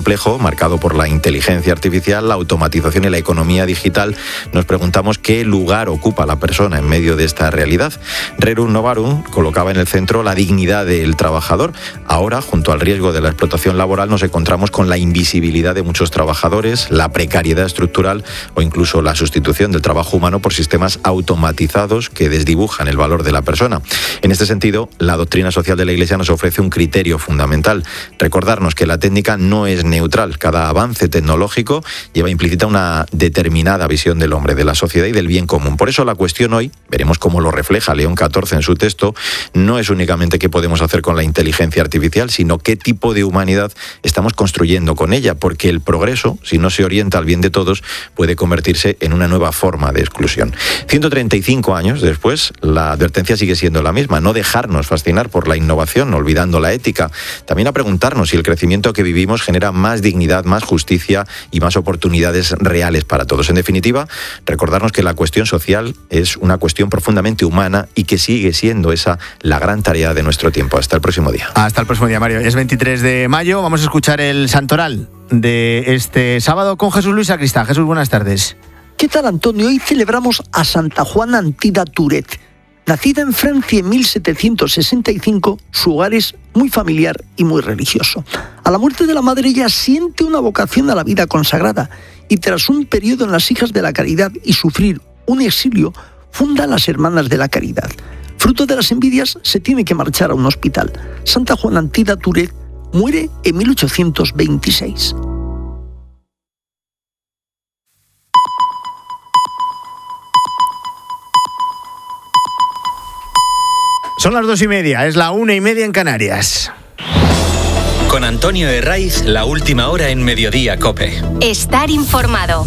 complejo, marcado por la inteligencia artificial, la automatización y la economía digital, nos preguntamos qué lugar ocupa la persona en medio de esta realidad. Rerum Novarum colocaba en el centro la dignidad del trabajador. Ahora, junto al riesgo de la explotación laboral, nos encontramos con la invisibilidad de muchos trabajadores, la precariedad estructural o incluso la sustitución del trabajo humano por sistemas automatizados que desdibujan el valor de la persona. En este sentido, la doctrina social de la Iglesia nos ofrece un criterio fundamental: recordarnos que la técnica no es neutral. Cada avance tecnológico lleva implícita una determinada visión del hombre, de la sociedad y del bien común. Por eso la cuestión hoy, veremos cómo lo refleja León XIV en su texto, no es únicamente qué podemos hacer con la inteligencia artificial, sino qué tipo de humanidad estamos construyendo con ella, porque el progreso, si no se orienta al bien de todos, puede convertirse en una nueva forma de exclusión. 135 años después, la advertencia sigue siendo la misma: no dejarnos fascinar por la innovación, olvidando la ética. También a preguntarnos si el crecimiento que vivimos genera más dignidad, más justicia y más oportunidades reales para todos. En definitiva, recordarnos que la cuestión social es una cuestión profundamente humana y que sigue siendo esa la gran tarea de nuestro tiempo. Hasta el próximo día. Hasta el próximo día, Mario. Es 23 de mayo. Vamos a escuchar el santoral de este sábado con Jesús Luis Sacristán. Jesús, buenas tardes. ¿Qué tal, Antonio? Hoy celebramos a Santa Juana Antida Turet. Nacida en Francia en 1765, su hogar es muy familiar y muy religioso. A la muerte de la madre, ella siente una vocación a la vida consagrada y tras un periodo en las Hijas de la Caridad y sufrir un exilio, funda las Hermanas de la Caridad. Fruto de las envidias, se tiene que marchar a un hospital. Santa Juana Antida Turet muere en 1826. Son las 2:30, es la 1:30 en Canarias. Con Antonio Herraiz, la última hora en Mediodía COPE. Estar informado.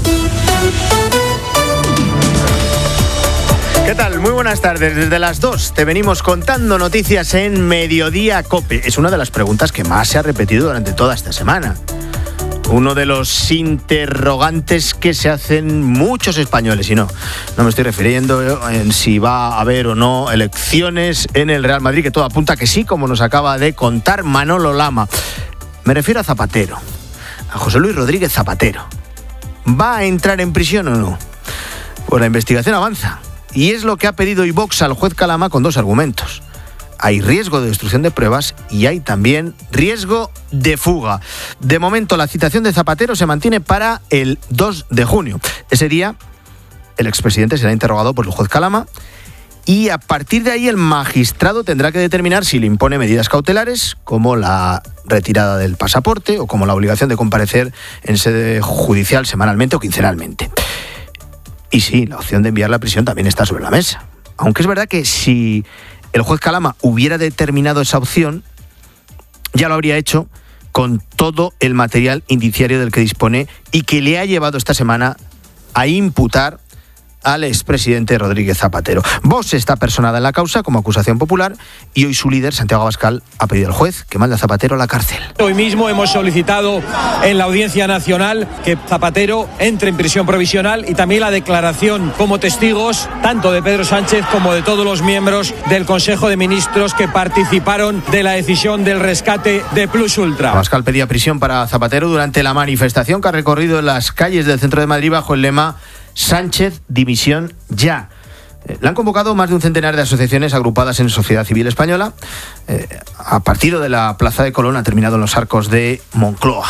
¿Qué tal? Muy buenas tardes. Desde las 2 te venimos contando noticias en Mediodía COPE. Es una de las preguntas que más se ha repetido durante toda esta semana. Uno de los interrogantes que se hacen muchos españoles, y no me estoy refiriendo en si va a haber o no elecciones en el Real Madrid, que todo apunta que sí, como nos acaba de contar Manolo Lama. Me refiero a Zapatero, a José Luis Rodríguez Zapatero. ¿Va a entrar en prisión o no? Pues la investigación avanza, y es lo que ha pedido iVox al juez Calama con dos argumentos. Hay riesgo de destrucción de pruebas y hay también riesgo de fuga. De momento, la citación de Zapatero se mantiene para el 2 de junio. Ese día, el expresidente será interrogado por el juez Calama y a partir de ahí el magistrado tendrá que determinar si le impone medidas cautelares, como la retirada del pasaporte o como la obligación de comparecer en sede judicial semanalmente o quincenalmente. Y sí, la opción de enviarla a prisión también está sobre la mesa. Aunque es verdad que si el juez Calama hubiera determinado esa opción, ya lo habría hecho con todo el material indiciario del que dispone y que le ha llevado esta semana a imputar al expresidente Rodríguez Zapatero. Vox está personada en la causa como acusación popular y hoy su líder, Santiago Abascal, ha pedido al juez que mande a Zapatero a la cárcel. Hoy mismo hemos solicitado en la Audiencia Nacional que Zapatero entre en prisión provisional y también la declaración como testigos tanto de Pedro Sánchez como de todos los miembros del Consejo de Ministros que participaron de la decisión del rescate de Plus Ultra. Abascal pedía prisión para Zapatero durante la manifestación que ha recorrido las calles del centro de Madrid bajo el lema Sánchez, dimisión ya. Le han convocado más de un centenar de asociaciones agrupadas en sociedad civil española. A partir de la Plaza de Colón ha terminado en los arcos de Moncloa.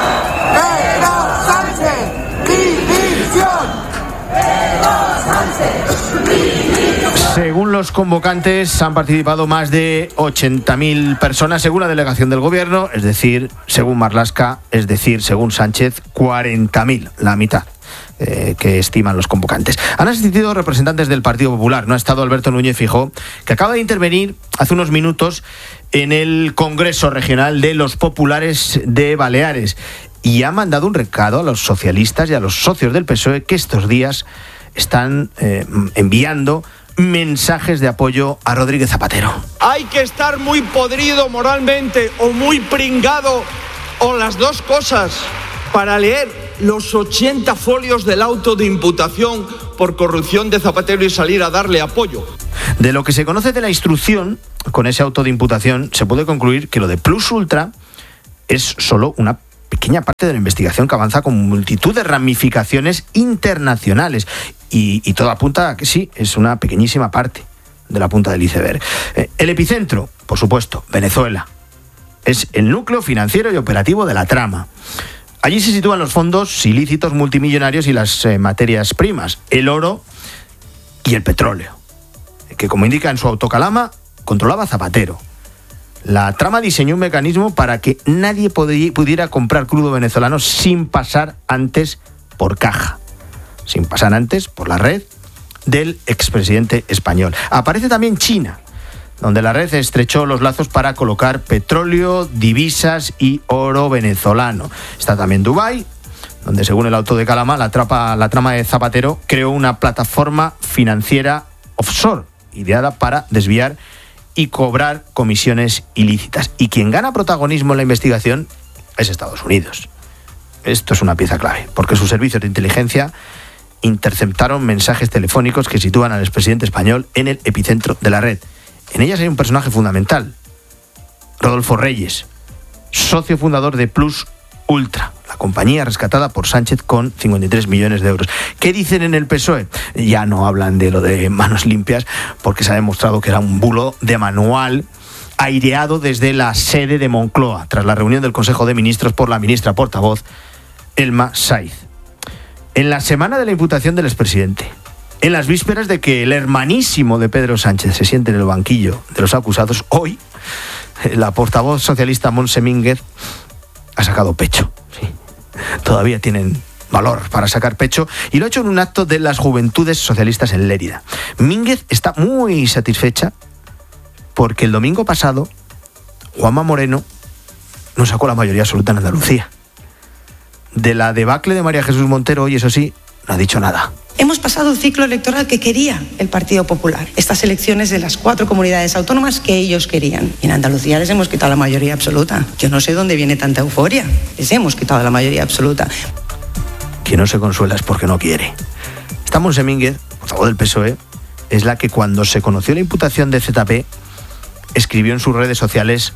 ¡Pedro Sánchez, dimisión! ¡Pedro Sánchez, dimisión! Según los convocantes, han participado más de 80.000 personas, según la delegación del gobierno, es decir, según Marlaska, es decir, según Sánchez, 40.000, la mitad que estiman los convocantes. Han asistido representantes del Partido Popular. No ha estado Alberto Núñez Feijóo, que acaba de intervenir hace unos minutos en el Congreso Regional de los Populares de Baleares y ha mandado un recado a los socialistas y a los socios del PSOE que estos días están enviando mensajes de apoyo a Rodríguez Zapatero. Hay que estar muy podrido moralmente o muy pringado o las dos cosas para leer los 80 folios del auto de imputación por corrupción de Zapatero y salir a darle apoyo. De lo que se conoce de la instrucción, con ese auto de imputación, se puede concluir que lo de Plus Ultra es solo una pequeña parte de la investigación que avanza con multitud de ramificaciones internacionales. Y todo apunta a que sí, es una pequeñísima parte de la punta del iceberg. El epicentro, por supuesto, Venezuela. Es el núcleo financiero y operativo de la trama. Allí se sitúan los fondos ilícitos multimillonarios y las materias primas, el oro y el petróleo, que, como indica en su autocalama, controlaba Zapatero. La trama diseñó un mecanismo para que nadie pudiera comprar crudo venezolano sin pasar antes por caja, sin pasar antes por la red del expresidente español. Aparece también China, donde la red estrechó los lazos para colocar petróleo, divisas y oro venezolano. Está también Dubái, donde, según el auto de Calama, la trama de Zapatero creó una plataforma financiera offshore, ideada para desviar y cobrar comisiones ilícitas. Y quien gana protagonismo en la investigación es Estados Unidos. Esto es una pieza clave, porque sus servicios de inteligencia interceptaron mensajes telefónicos que sitúan al expresidente español en el epicentro de la red. En ellas hay un personaje fundamental, Rodolfo Reyes, socio fundador de Plus Ultra, la compañía rescatada por Sánchez con 53 millones de euros. ¿Qué dicen en el PSOE? Ya no hablan de lo de manos limpias, porque se ha demostrado que era un bulo de manual aireado desde la sede de Moncloa, tras la reunión del Consejo de Ministros por la ministra portavoz, Elma Saiz. En la semana de la imputación del expresidente, en las vísperas de que el hermanísimo de Pedro Sánchez se siente en el banquillo de los acusados, hoy la portavoz socialista Montse Mínguez ha sacado pecho. Sí. Todavía tienen valor para sacar pecho, y lo ha hecho en un acto de las Juventudes Socialistas en Lérida. Mínguez está muy satisfecha porque el domingo pasado Juanma Moreno no sacó la mayoría absoluta en Andalucía. De la debacle de María Jesús Montero, hoy, eso sí, no ha dicho nada. Hemos pasado el ciclo electoral que quería el Partido Popular. Estas elecciones de las 4 comunidades autónomas que ellos querían. Y en Andalucía les hemos quitado la mayoría absoluta. Yo no sé dónde viene tanta euforia. Les hemos quitado la mayoría absoluta. Quien no se consuela es porque no quiere. Esta Montse Mínguez, portavoz del PSOE, es la que, cuando se conoció la imputación de ZP, escribió en sus redes sociales: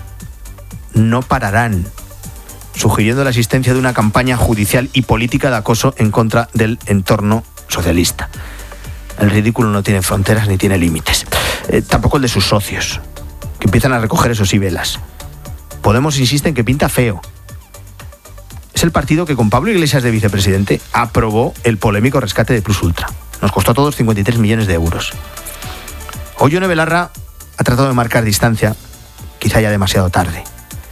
no pararán, sugiriendo la existencia de una campaña judicial y política de acoso en contra del entorno socialista. El ridículo no tiene fronteras ni tiene límites. Tampoco el de sus socios, que empiezan a recoger eso sí velas. Podemos insiste en que pinta feo. Es el partido que, con Pablo Iglesias de vicepresidente, aprobó el polémico rescate de Plus Ultra. Nos costó a todos 53 millones de euros. Hoy Yone Belarra ha tratado de marcar distancia, quizá ya demasiado tarde.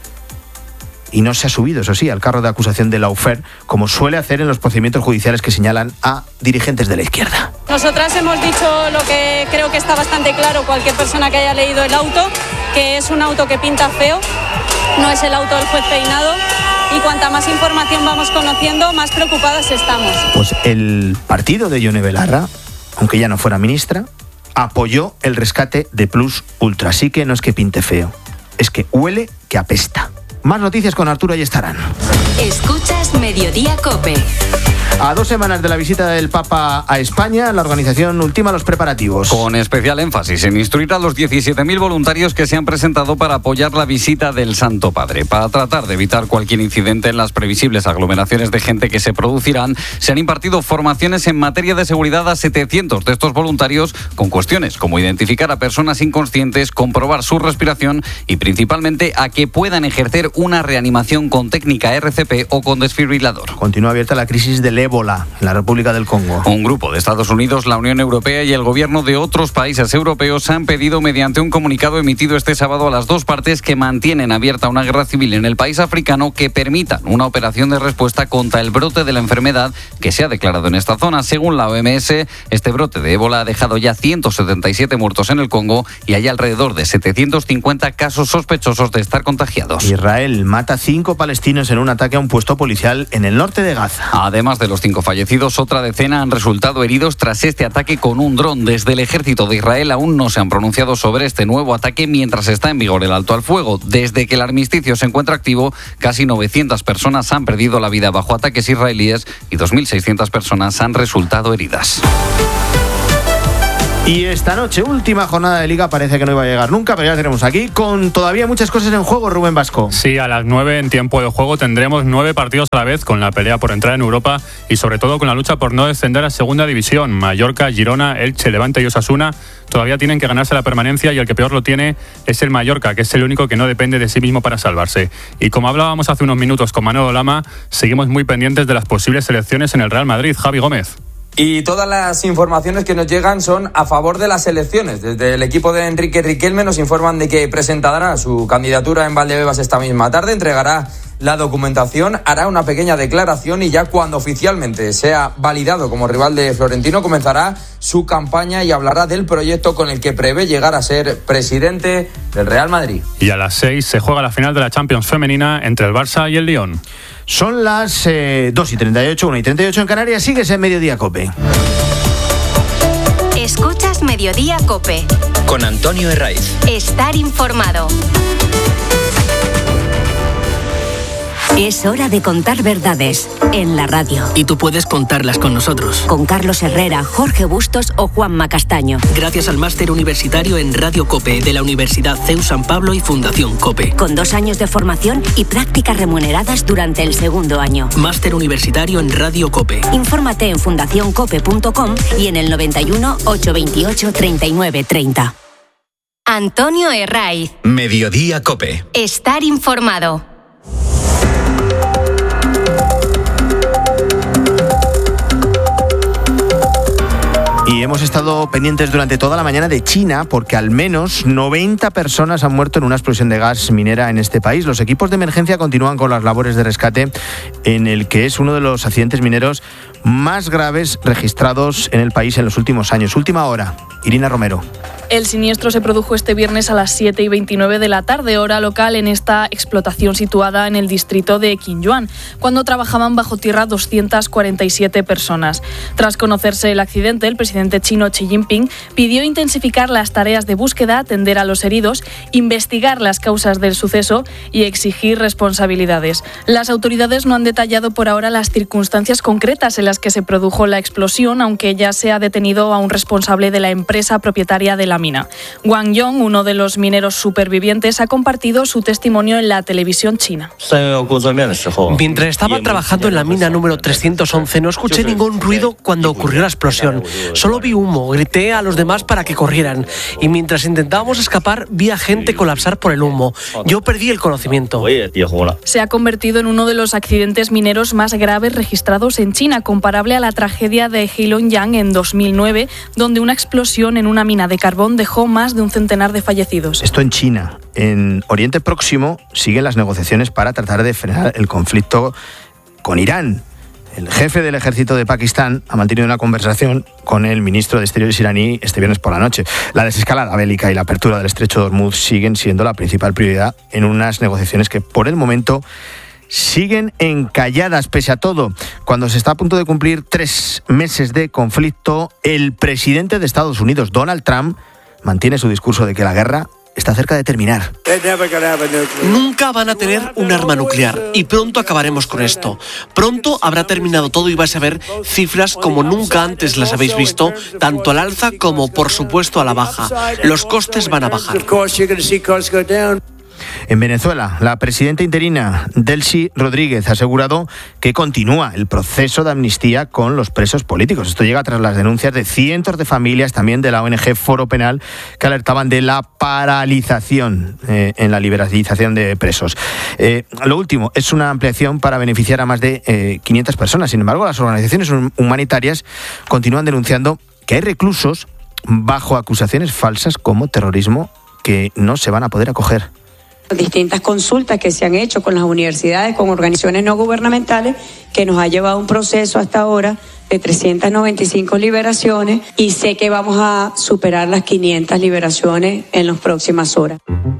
Y no se ha subido, eso sí, al carro de acusación de Lawfare, como suele hacer en los procedimientos judiciales que señalan a dirigentes de la izquierda. Nosotras hemos dicho lo que creo que está bastante claro cualquier persona que haya leído el auto, que es un auto que pinta feo, no es el auto del juez Peinado, y cuanta más información vamos conociendo, más preocupadas estamos. Pues el partido de Yone Belarra, aunque ya no fuera ministra, apoyó el rescate de Plus Ultra. Así que no es que pinte feo, es que huele que apesta. Más noticias con Arturo Ayestarán. Escuchas Mediodía COPE. A 2 semanas de la visita del Papa a España, la organización ultima los preparativos. Con especial énfasis en instruir a los 17.000 voluntarios que se han presentado para apoyar la visita del Santo Padre. Para tratar de evitar cualquier incidente en las previsibles aglomeraciones de gente que se producirán, se han impartido formaciones en materia de seguridad a 700 de estos voluntarios, con cuestiones como identificar a personas inconscientes, comprobar su respiración y principalmente a que puedan ejercer una reanimación con técnica RCP o con desfibrilador. Continúa abierta la crisis del ébola en la República del Congo. Un grupo de Estados Unidos, la Unión Europea y el gobierno de otros países europeos han pedido, mediante un comunicado emitido este sábado, a las dos partes que mantienen abierta una guerra civil en el país africano, que permitan una operación de respuesta contra el brote de la enfermedad que se ha declarado en esta zona. Según la OMS, este brote de ébola ha dejado ya 177 muertos en el Congo y hay alrededor de 750 casos sospechosos de estar contagiados. Israel mata 5 palestinos en un ataque a un puesto policial en el norte de Gaza. Además de los 5 fallecidos, otra decena han resultado heridos tras este ataque con un dron. Desde el ejército de Israel aún no se han pronunciado sobre este nuevo ataque mientras está en vigor el alto al fuego. Desde que el armisticio se encuentra activo, casi 900 personas han perdido la vida bajo ataques israelíes y 2.600 personas han resultado heridas. Y esta noche, última jornada de Liga, parece que no iba a llegar nunca, pero ya tenemos aquí con todavía muchas cosas en juego, Rubén Vasco. Sí, a las 9 en tiempo de juego tendremos 9 partidos a la vez, con la pelea por entrar en Europa y sobre todo con la lucha por no descender a segunda división. Mallorca, Girona, Elche, Levante y Osasuna todavía tienen que ganarse la permanencia y el que peor lo tiene es el Mallorca, que es el único que no depende de sí mismo para salvarse. Y como hablábamos hace unos minutos con Manolo Lama, seguimos muy pendientes de las posibles elecciones en el Real Madrid. Javi Gómez. Y todas las informaciones que nos llegan son a favor de las elecciones. Desde el equipo de Enrique Riquelme nos informan de que presentará su candidatura en Valdebebas esta misma tarde, entregará la documentación, hará una pequeña declaración y ya cuando oficialmente sea validado como rival de Florentino comenzará su campaña y hablará del proyecto con el que prevé llegar a ser presidente del Real Madrid. Y a las 6 se juega la final de la Champions femenina entre el Barça y el Lyon. Son las 2:38, 1:38 en Canarias. Sigues en Mediodía COPE. Escuchas Mediodía COPE. Con Antonio Herraiz. Estar informado. Es hora de contar verdades en la radio. Y tú puedes contarlas con nosotros. Con Carlos Herrera, Jorge Bustos o Juanma Castaño. Gracias al máster universitario en Radio COPE de la Universidad CEU San Pablo y Fundación COPE. Con 2 años de formación y prácticas remuneradas durante el segundo año. Máster universitario en Radio COPE. Infórmate en fundacioncope.com y en el 91 828 39 30. Antonio Herraiz. Mediodía COPE. Estar informado. Y hemos estado pendientes durante toda la mañana de China porque al menos 90 personas han muerto en una explosión de gas minera en este país. Los equipos de emergencia continúan con las labores de rescate en el que es uno de los accidentes mineros más graves registrados en el país en los últimos años. Última hora, Irina Romero. El siniestro se produjo este viernes a las 7:29 de la tarde, hora local, en esta explotación situada en el distrito de Qinyuan, cuando trabajaban bajo tierra 247 personas. Tras conocerse el accidente, el presidente chino Xi Jinping pidió intensificar las tareas de búsqueda, atender a los heridos, investigar las causas del suceso y exigir responsabilidades. Las autoridades no han detallado por ahora las circunstancias concretas en las que se produjo la explosión, aunque ya se ha detenido a un responsable de la empresa propietaria de la mina. Wang Yong, uno de los mineros supervivientes, ha compartido su testimonio en la televisión china. Mientras estaba trabajando en la mina número 311 no escuché ningún ruido cuando ocurrió la explosión. Solo vi humo, grité a los demás para que corrieran y mientras intentábamos escapar vi a gente colapsar por el humo. Yo perdí el conocimiento. Se ha convertido en uno de los accidentes mineros más graves registrados en China, comparable a la tragedia de Heilongjiang en 2009, donde una explosión en una mina de carbón dejó más de un centenar de fallecidos. Esto en China. En Oriente Próximo siguen las negociaciones para tratar de frenar el conflicto con Irán. El jefe del ejército de Pakistán ha mantenido una conversación con el ministro de Exteriores iraní este viernes por la noche. La desescalada bélica y la apertura del estrecho de Hormuz siguen siendo la principal prioridad en unas negociaciones que por el momento siguen encalladas pese a todo. Cuando se está a punto de cumplir 3 meses de conflicto, el presidente de Estados Unidos, Donald Trump, mantiene su discurso de que la guerra está cerca de terminar. Nunca van a tener un arma nuclear y pronto acabaremos con esto. Pronto habrá terminado todo y vais a ver cifras como nunca antes las habéis visto, tanto al alza como, por supuesto, a la baja. Los costes van a bajar. En Venezuela, la presidenta interina Delcy Rodríguez ha asegurado que continúa el proceso de amnistía con los presos políticos. Esto llega tras las denuncias de cientos de familias, también de la ONG Foro Penal, que alertaban de la paralización en la liberalización de presos. Lo último es una ampliación para beneficiar a más de 500 personas. Sin embargo, las organizaciones humanitarias continúan denunciando que hay reclusos bajo acusaciones falsas como terrorismo que no se van a poder acoger. Distintas consultas que se han hecho con las universidades, con organizaciones no gubernamentales, que nos ha llevado un proceso hasta ahora de 395 liberaciones y sé que vamos a superar las 500 liberaciones en las próximas horas.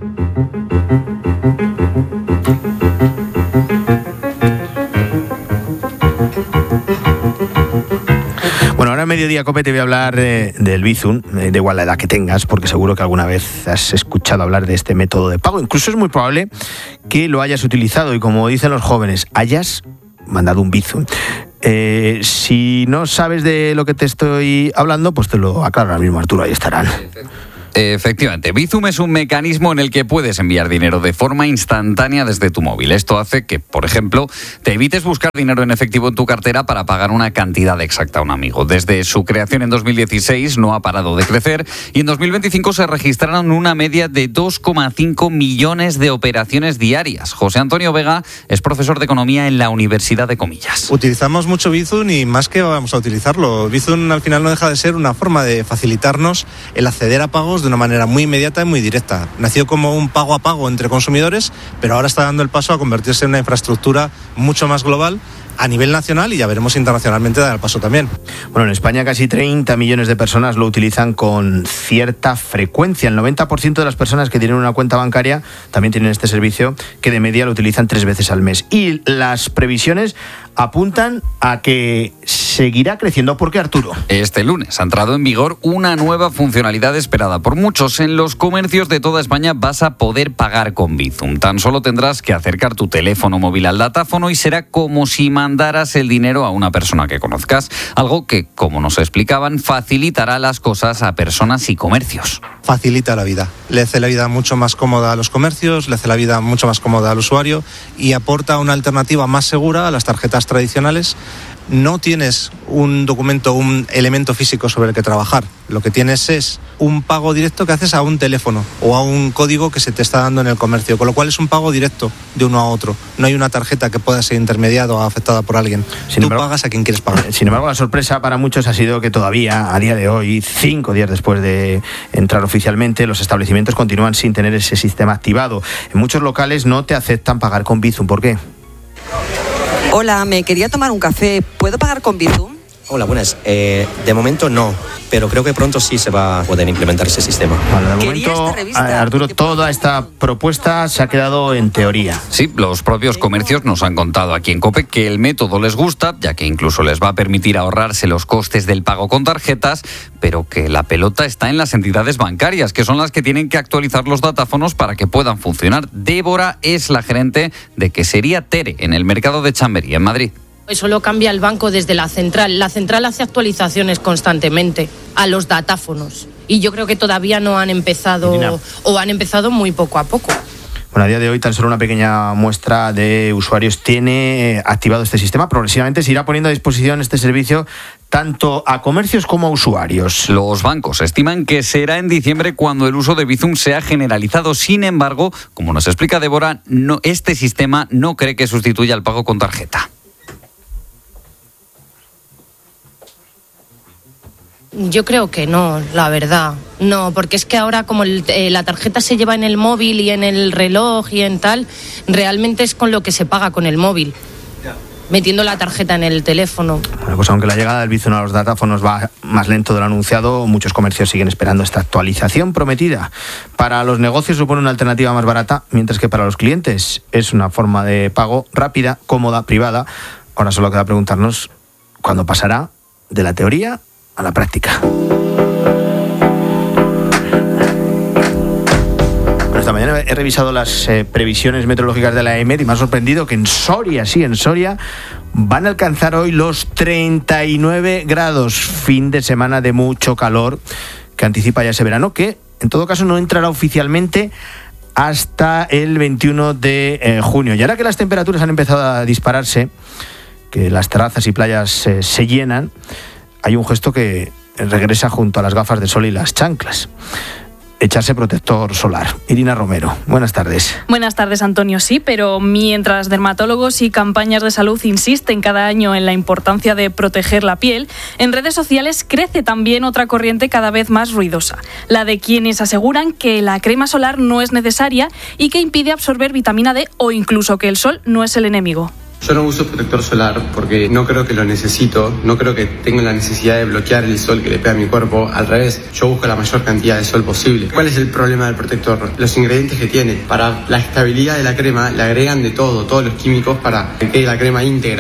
Bueno, ahora en Mediodía COPE te voy a hablar del Bizum, da igual la edad que tengas, porque seguro que alguna vez has escuchado hablar de este método de pago. Incluso es muy probable que lo hayas utilizado y, como dicen los jóvenes, hayas mandado un Bizum. Si no sabes de lo que te estoy hablando, pues te lo aclaro ahora mismo, Arturo, ahí estarán. Efectivamente, Bizum es un mecanismo en el que puedes enviar dinero de forma instantánea desde tu móvil. Esto hace que, por ejemplo, te evites buscar dinero en efectivo en tu cartera para pagar una cantidad exacta a un amigo. Desde su creación en 2016 no ha parado de crecer y en 2025 se registraron una media de 2,5 millones de operaciones diarias. José Antonio Vega es profesor de Economía en la Universidad de Comillas. Utilizamos mucho Bizum y más que vamos a utilizarlo. Bizum al final no deja de ser una forma de facilitarnos el acceder a pagos de una manera muy inmediata y muy directa. Nació como un pago a pago entre consumidores, pero ahora está dando el paso a convertirse en una infraestructura mucho más global a nivel nacional y ya veremos internacionalmente dar el paso también. Bueno, en España casi 30 millones de personas lo utilizan con cierta frecuencia. El 90% de las personas que tienen una cuenta bancaria también tienen este servicio, que de media lo utilizan 3 veces al mes. Y las previsiones apuntan a que seguirá creciendo. ¿Por qué, Arturo? Este lunes ha entrado en vigor una nueva funcionalidad esperada por muchos. En los comercios de toda España vas a poder pagar con Bizum. Tan solo tendrás que acercar tu teléfono móvil al datáfono y será como si mandaras el dinero a una persona que conozcas. Algo que, como nos explicaban, facilitará las cosas a personas y comercios. Facilita la vida. Le hace la vida mucho más cómoda a los comercios, le hace la vida mucho más cómoda al usuario y aporta una alternativa más segura a las tarjetas tradicionales. No tienes un documento, un elemento físico sobre el que trabajar. Lo que tienes es un pago directo que haces a un teléfono o a un código que se te está dando en el comercio, con lo cual es un pago directo de uno a otro. No hay una tarjeta que pueda ser intermediada o afectada por alguien. Tú pagas a quien quieres pagar. Sin embargo, la sorpresa para muchos ha sido que todavía, a día de hoy, 5 días después de entrar oficialmente, los establecimientos continúan sin tener ese sistema activado. En muchos locales no te aceptan pagar con Bizum. ¿Por qué? Hola, me quería tomar un café. ¿Puedo pagar con Bizum? Hola, buenas. De momento no, pero creo que pronto sí se va a poder implementar ese sistema. Bueno, de momento, Arturo, toda esta propuesta se ha quedado en teoría. Sí, los propios comercios nos han contado aquí en COPE que el método les gusta, ya que incluso les va a permitir ahorrarse los costes del pago con tarjetas, pero que la pelota está en las entidades bancarias, que son las que tienen que actualizar los datáfonos para que puedan funcionar. Débora es la gerente de Quesería Tere, en el mercado de Chamberí, en Madrid. Eso lo cambia el banco desde la central. La central hace actualizaciones constantemente a los datáfonos. Y yo creo que todavía no han empezado, o han empezado muy poco a poco. Bueno, a día de hoy tan solo una pequeña muestra de usuarios tiene activado este sistema. Progresivamente se irá poniendo a disposición este servicio tanto a comercios como a usuarios. Los bancos estiman que será en diciembre cuando el uso de Bizum sea generalizado. Sin embargo, como nos explica Débora, este sistema no cree que sustituya el pago con tarjeta. Yo creo que no, la verdad. No, porque es que ahora como la tarjeta se lleva en el móvil y en el reloj y en tal, realmente es con lo que se paga con el móvil. Metiendo la tarjeta en el teléfono. Bueno, pues aunque la llegada del Bizum a los datáfonos va más lento de lo anunciado, muchos comercios siguen esperando esta actualización prometida. Para los negocios supone una alternativa más barata, mientras que para los clientes es una forma de pago rápida, cómoda, privada. Ahora solo queda preguntarnos cuándo pasará de la teoría a la práctica. Esta mañana he revisado las previsiones meteorológicas de la EMET y me ha sorprendido que en Soria, van a alcanzar hoy los 39 grados. Fin de semana de mucho calor que anticipa ya ese verano, que en todo caso no entrará oficialmente hasta el 21 de junio. Y ahora que las temperaturas han empezado a dispararse, que las terrazas y playas se llenan, hay un gesto que regresa junto a las gafas de sol y las chanclas: echarse protector solar. Irina Romero, buenas tardes. Buenas tardes, Antonio. Sí, pero mientras dermatólogos y campañas de salud insisten cada año en la importancia de proteger la piel, en redes sociales crece también otra corriente cada vez más ruidosa, la de quienes aseguran que la crema solar no es necesaria y que impide absorber vitamina D, o incluso que el sol no es el enemigo. Yo no uso protector solar porque no creo que lo necesito, no creo que tenga la necesidad de bloquear el sol que le pega a mi cuerpo. Al revés, yo busco la mayor cantidad de sol posible. ¿Cuál es el problema del protector? Los ingredientes que tiene. Para la estabilidad de la crema le agregan de todo, todos los químicos para que quede la crema íntegra.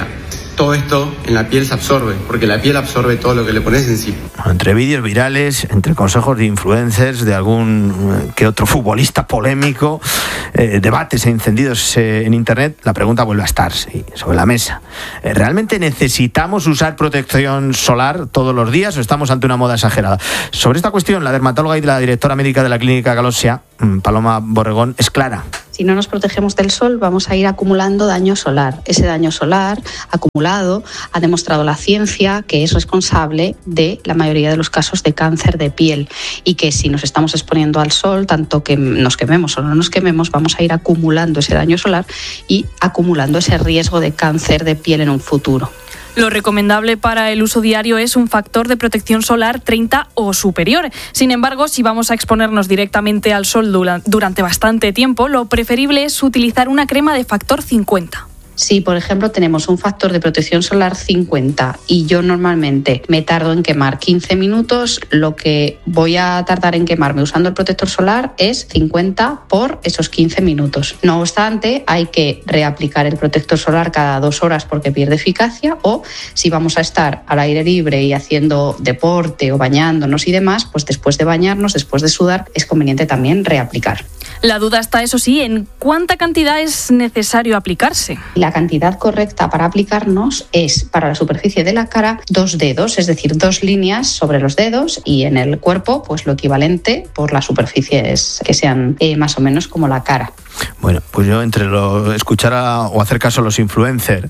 todo esto en la piel se absorbe, porque la piel absorbe todo lo que le pones encima. Entre vídeos virales, entre consejos de influencers, de algún que otro futbolista polémico, debates encendidos en internet, la pregunta vuelve a estar sobre la mesa. ¿Realmente necesitamos usar protección solar todos los días o estamos ante una moda exagerada? Sobre esta cuestión, la dermatóloga y la directora médica de la Clínica Galosia, Paloma Borregón, es clara. Si no nos protegemos del sol, vamos a ir acumulando daño solar. Ese daño solar acumulado ha demostrado la ciencia que es responsable de la mayoría de los casos de cáncer de piel y que si nos estamos exponiendo al sol, tanto que nos quememos o no nos quememos, vamos a ir acumulando ese daño solar y acumulando ese riesgo de cáncer de piel en un futuro. Lo recomendable para el uso diario es un factor de protección solar 30 o superior. Sin embargo, si vamos a exponernos directamente al sol durante bastante tiempo, lo preferible es utilizar una crema de factor 50. Si, por ejemplo, tenemos un factor de protección solar 50 y yo normalmente me tardo en quemar 15 minutos, lo que voy a tardar en quemarme usando el protector solar es 50 por esos 15 minutos. No obstante, hay que reaplicar el protector solar cada 2 horas porque pierde eficacia, o si vamos a estar al aire libre y haciendo deporte o bañándonos y demás, pues después de bañarnos, después de sudar, es conveniente también reaplicar. La duda está, eso sí, en cuánta cantidad es necesario aplicarse. La cantidad correcta para aplicarnos es, para la superficie de la cara, 2 dedos, es decir, 2 líneas sobre los dedos, y en el cuerpo, pues lo equivalente por las superficies que sean más o menos como la cara. Bueno, pues yo entre escuchar o hacer caso a los influencers,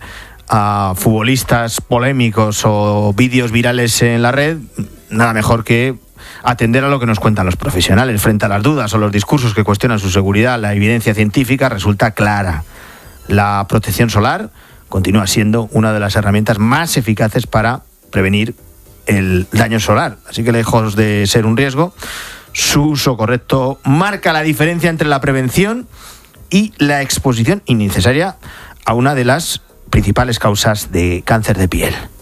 a futbolistas polémicos o vídeos virales en la red, nada mejor que atender a lo que nos cuentan los profesionales. Frente a las dudas o los discursos que cuestionan su seguridad, la evidencia científica resulta clara. La protección solar continúa siendo una de las herramientas más eficaces para prevenir el daño solar. Así que, lejos de ser un riesgo, su uso correcto marca la diferencia entre la prevención y la exposición innecesaria a una de las principales causas de cáncer de piel.